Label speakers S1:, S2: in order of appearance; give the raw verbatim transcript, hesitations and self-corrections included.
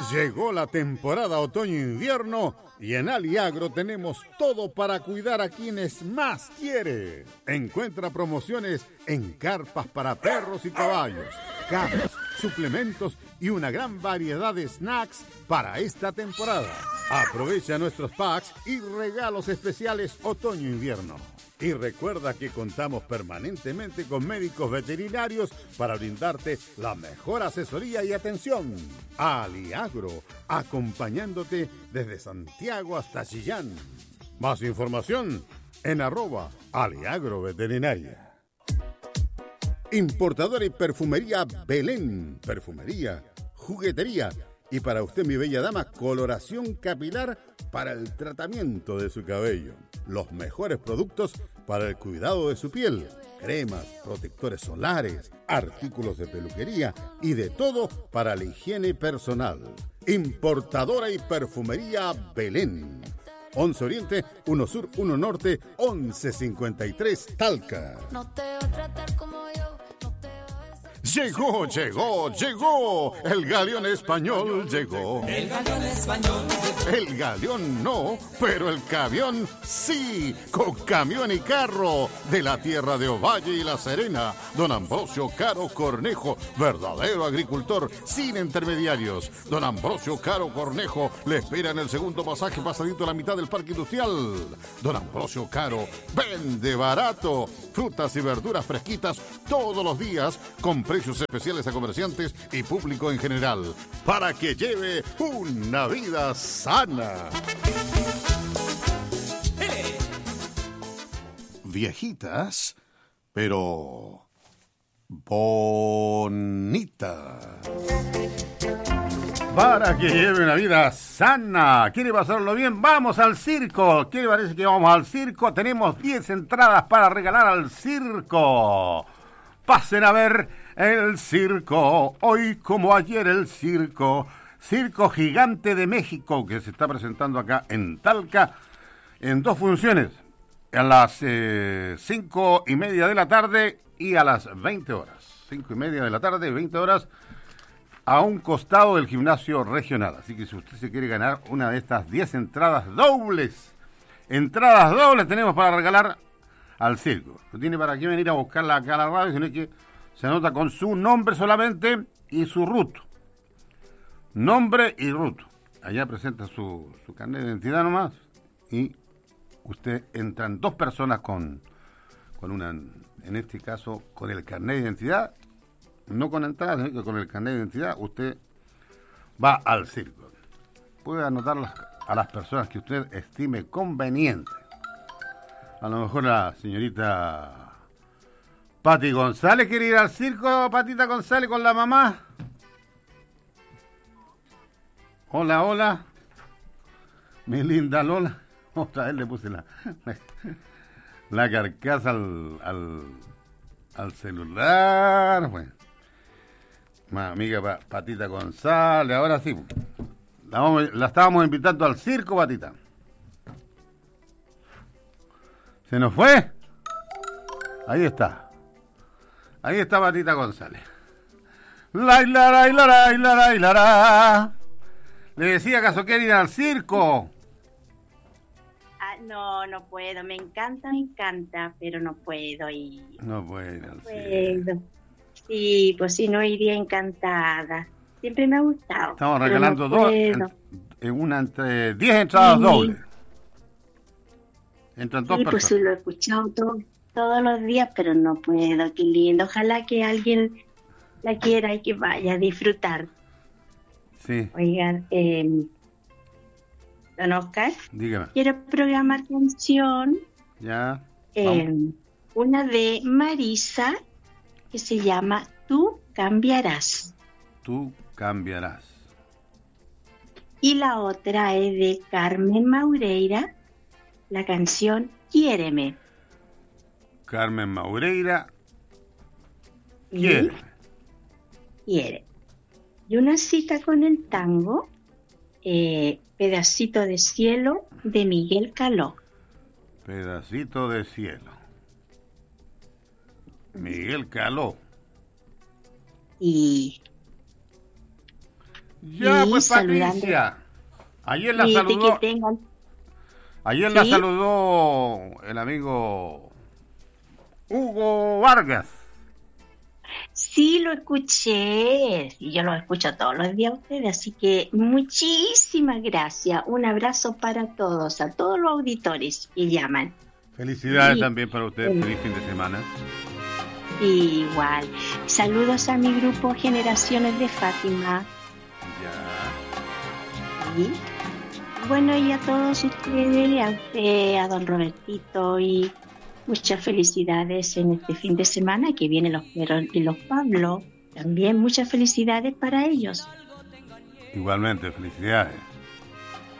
S1: Llegó la temporada otoño-invierno y en Aliagro tenemos todo para cuidar a quienes más quiere. Encuentra promociones en carpas para perros y caballos, camas, suplementos y una gran variedad de snacks para esta temporada. Aprovecha nuestros packs y regalos especiales otoño-invierno. Y recuerda que contamos permanentemente con médicos veterinarios para brindarte la mejor asesoría y atención. Aliagro, acompañándote desde Santiago hasta Chillán. Más información en arroba Aliagro Veterinaria. Importadora y perfumería Belén. Perfumería, juguetería y para usted, mi bella dama, coloración capilar para el tratamiento de su cabello. Los mejores productos para el cuidado de su piel. Cremas, protectores solares, artículos de peluquería y de todo para la higiene personal. Importadora y perfumería Belén. once Oriente, uno Sur, uno Norte, once cincuenta y tres Talca. No te voy a tratar como yo. Llegó, llegó, llegó. El galeón español llegó.
S2: El galeón español llegó.
S1: El galeón no, pero el camión sí. Con camión y carro de la tierra de Ovalle y La Serena. Don Ambrosio Caro Cornejo, verdadero agricultor sin intermediarios. Don Ambrosio Caro Cornejo le espera en el segundo pasaje pasadito a la mitad del parque industrial. Don Ambrosio Caro vende barato. Frutas y verduras fresquitas todos los días con precios especiales a comerciantes y público en general, para que lleve una vida sana.
S2: Hey.
S1: Viejitas, pero bonitas. Para que lleve una vida sana. ¿Quiere pasarlo bien? ¡Vamos al circo! ¿Qué le parece que vamos al circo? Tenemos diez entradas para regalar al circo. Pasen a ver el circo, hoy como ayer el circo, Circo Gigante de México, que se está presentando acá en Talca, en dos funciones, a las eh, cinco y media de la tarde y a las veinte horas. Cinco y media de la tarde y veinte horas, a un costado del gimnasio regional. Así que si usted se quiere ganar una de estas diez entradas dobles, entradas dobles tenemos para regalar al circo. No tiene para qué venir a buscarla acá a la radio, sino que se anota con su nombre solamente y su ruto. Nombre y ruto. Allá presenta su, su carnet de identidad nomás y usted entran dos personas con, con una, en este caso, con el carnet de identidad, no con entrada, sino que con el carnet de identidad, usted va al circo. Puede anotar las, a las personas que usted estime conveniente. A lo mejor la señorita Pati González quiere ir al circo, Patita González, con la mamá. Hola, hola. Mi linda Lola. Otra vez le puse la, la, la carcasa al, al, al celular. Bueno. Más amiga Patita González, ahora sí. La, vamos, la estábamos invitando al circo, Patita. ¿Se nos fue? Ahí está. Ahí está Patita González. La, la, la, la, la, la, la, la. Le decía, ¿acaso quiere ir al circo?
S3: Ah, no, no puedo. Me encanta, me encanta, pero no puedo ir.
S1: No puedo ir al
S3: no
S1: circo.
S3: Puedo. Sí, pues si no iría encantada. Siempre me ha gustado.
S1: Estamos regalando
S3: no
S1: dos, en, en una entre diez entradas sí. dobles. Entran dos
S3: sí,
S1: personas.
S3: Pues sí, lo he escuchado todo, todos los días, pero no puedo. Qué lindo. Ojalá que alguien la quiera y que vaya a disfrutar.
S1: Sí.
S3: Oigan, eh, don Oscar,
S1: dígame.
S3: Quiero programar canción.
S1: Ya.
S3: Eh, una de Marisa que se llama Tú cambiarás.
S1: Tú cambiarás.
S3: Y la otra es de Carmen Maureira, la canción Quiéreme.
S1: Carmen Maureira, Quiéreme.
S3: Quiere. Y una cita con el tango, eh, Pedacito de cielo, de Miguel Caló.
S1: Pedacito de cielo. Miguel Caló.
S3: Y
S1: Ya,
S3: Y
S1: pues
S3: saludando-
S1: Patricia. Ayer la
S3: Y de
S1: saludó,
S3: que tengan...
S1: ayer la
S3: ¿Sí?
S1: saludó el amigo Hugo Vargas.
S3: Sí, lo escuché. Y yo lo escucho todos los días a ustedes. Así que muchísimas gracias. Un abrazo para todos, a todos los auditores que llaman.
S1: Felicidades
S3: Sí.
S1: también para usted,
S3: Sí.
S1: feliz fin de semana.
S3: Igual. Saludos a mi grupo Generaciones de Fátima.
S1: Ya.
S3: Y bueno, y a todos ustedes, a usted, a don Robertito, y muchas felicidades en este fin de semana que vienen los perros y los Pablo. También muchas felicidades para ellos.
S1: Igualmente, felicidades.